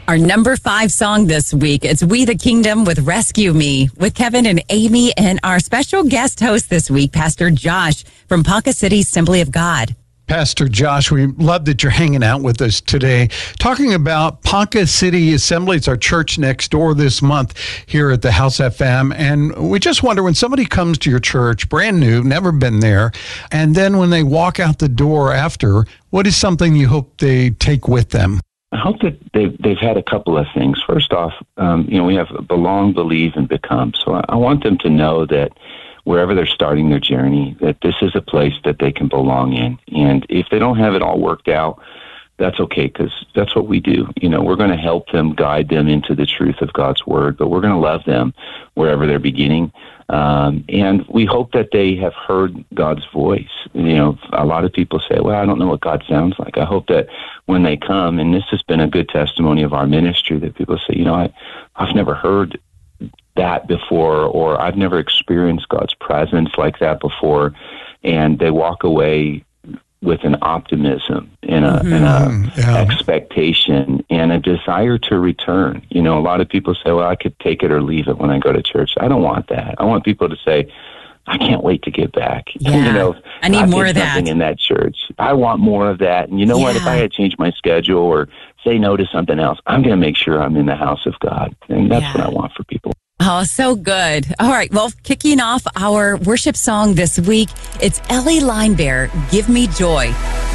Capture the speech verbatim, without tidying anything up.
Our number five song this week, it's We the Kingdom with Rescue Me with Kevin and Amy and our special guest host this week, Pastor Josh from Ponca City Assembly of God. Pastor Josh, we love that you're hanging out with us today, talking about Ponca City Assembly. It's our church next door this month here at the House F M. And we just wonder, when somebody comes to your church, brand new, never been there, and then when they walk out the door after, what is something you hope they take with them? I hope that they've, they've had a couple of things. First off, um, you know, we have belong, believe, and become. So I, I want them to know that wherever they're starting their journey, that this is a place that they can belong in. And if they don't have it all worked out, that's okay, because that's what we do. You know, we're going to help them, guide them into the truth of God's word, but we're going to love them wherever they're beginning. Um, and we hope that they have heard God's voice. You know, a lot of people say, well, I don't know what God sounds like. I hope that when they come, and this has been a good testimony of our ministry, that people say, you know, I, I've never heard that before, or I've never experienced God's presence like that before, and they walk away with an optimism and a, mm-hmm. and a yeah. expectation and a desire to return. You know, a lot of people say, well, I could take it or leave it when I go to church. I don't want that. I want people to say, I can't wait to get back. Yeah. You know, I need I more did of that. Something in that church. I want more of that. And you know yeah. what? If I had changed my schedule or say no to something else, I'm going to make sure I'm in the house of God. And that's yeah. what I want for people. Oh, so good. All right. Well, kicking off our worship song this week, it's Ellie Linebear, Give Me Joy.